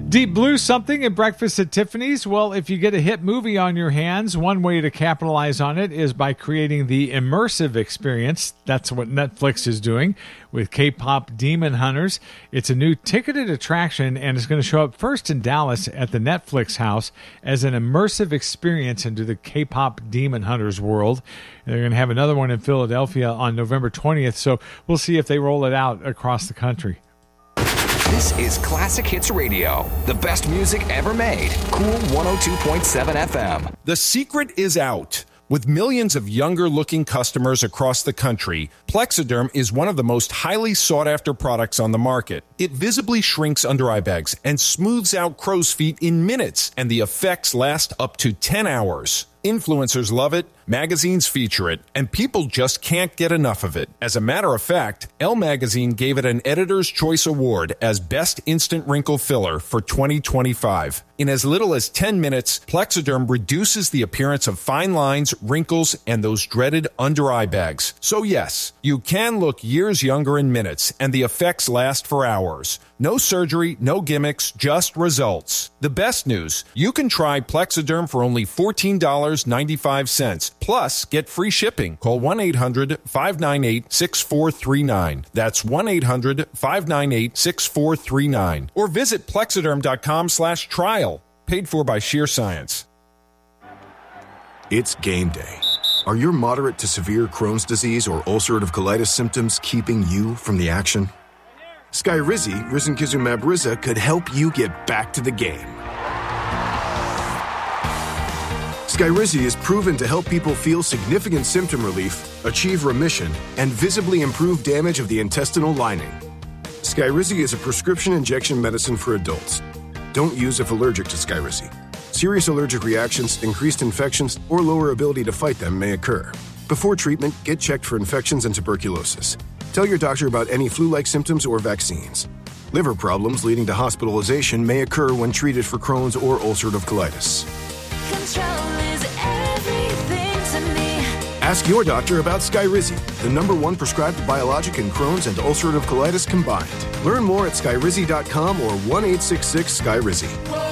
Deep Blue something at Breakfast at Tiffany's? Well, if you get a hit movie on your hands, one way to capitalize on it is by creating the immersive experience. That's what Netflix is doing with K-pop Demon Hunters. It's a new ticketed attraction, and it's going to show up first in Dallas at the Netflix house as an immersive experience into the K-pop Demon Hunters world. And they're going to have another one in Philadelphia on November 20th, so we'll see if they roll it out across the country. This is Classic Hits Radio, the best music ever made. Cool 102.7 FM. The secret is out. With millions of younger-looking customers across the country, Plexiderm is one of the most highly sought-after products on the market. It visibly shrinks under-eye bags and smooths out crow's feet in minutes, and the effects last up to 10 hours. Influencers love it, magazines feature it, and people just can't get enough of it. As a matter of fact, Elle Magazine gave it an Editor's Choice Award as Best Instant Wrinkle Filler for 2025. In as little as 10 minutes, Plexiderm reduces the appearance of fine lines, wrinkles, and those dreaded under-eye bags. So yes, you can look years younger in minutes, and the effects last for hours. No surgery, no gimmicks, just results. The best news, you can try Plexiderm for only $14.95. Plus, get free shipping. Call 1-800-598-6439. That's 1-800-598-6439. Or visit Plexiderm.com/trial. Paid for by Sheer Science. It's game day. Are your moderate to severe Crohn's disease or ulcerative colitis symptoms keeping you from the action? Skyrizi, risankizumab Riza, could help you get back to the game. Skyrizi is proven to help people feel significant symptom relief, achieve remission, and visibly improve damage of the intestinal lining. Skyrizi is a prescription injection medicine for adults. Don't use if allergic to Skyrizi. Serious allergic reactions, increased infections, or lower ability to fight them may occur. Before treatment, get checked for infections and tuberculosis. Tell your doctor about any flu-like symptoms or vaccines. Liver problems leading to hospitalization may occur when treated for Crohn's or ulcerative colitis. Control is everything to me. Ask your doctor about Skyrizi, the #1 prescribed biologic in Crohn's and ulcerative colitis combined. Learn more at skyrizi.com or 1-866-SKYRIZI.